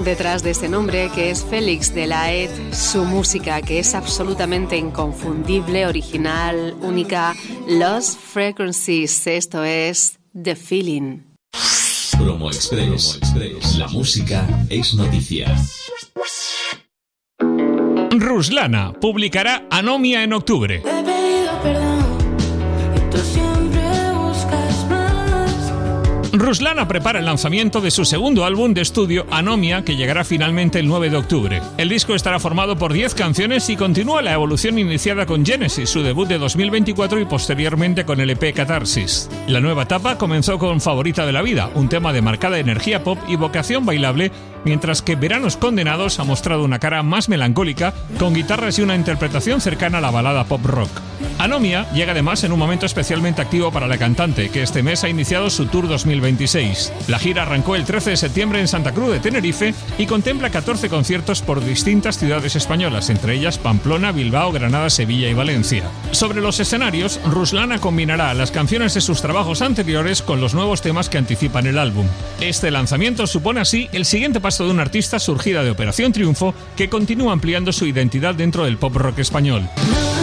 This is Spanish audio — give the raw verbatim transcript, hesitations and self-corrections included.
detrás de ese nombre, que es Félix Delaet, su música, que es absolutamente inconfundible, original, única. Lost Frequencies, esto es The Feeling. Promo Express. Promo Express. La música es noticia. Ruslana publicará Anomia en octubre. He pedido perdón y tú siempre buscas más. Ruslana prepara el lanzamiento de su segundo álbum de estudio, Anomia, que llegará finalmente el nueve de octubre. El disco estará formado por diez canciones y continúa la evolución iniciada con Genesis, su debut de dos mil veinticuatro, y posteriormente con el E P Catarsis. La nueva etapa comenzó con Favorita de la Vida, un tema de marcada energía pop y vocación bailable, mientras que Veranos Condenados ha mostrado una cara más melancólica, con guitarras y una interpretación cercana a la balada pop rock. Anomia llega además en un momento especialmente activo para la cantante, que este mes ha iniciado su Tour dos mil veintiséis. La gira arrancó el trece de septiembre en Santa Cruz de Tenerife y contempla catorce conciertos por distintas ciudades españolas, entre ellas Pamplona, Bilbao, Granada, Sevilla y Valencia. Sobre los escenarios, Ruslana combinará las canciones de sus trabajos anteriores con los nuevos temas que anticipan el álbum. Este lanzamiento supone así el siguiente paso de una artista surgida de Operación Triunfo, que continúa ampliando su identidad dentro del pop rock español. No.